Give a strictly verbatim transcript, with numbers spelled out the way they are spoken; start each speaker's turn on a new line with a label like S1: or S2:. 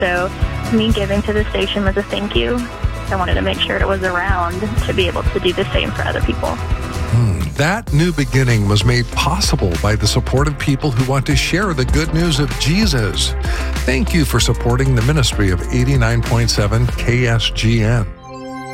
S1: So me giving to the station was a thank you. I wanted to make sure it was around to be able to do the same for other people.
S2: Hmm. That new beginning was made possible by the support of people who want to share the good news of Jesus. Thank you for supporting the ministry of eighty-nine point seven K S G N.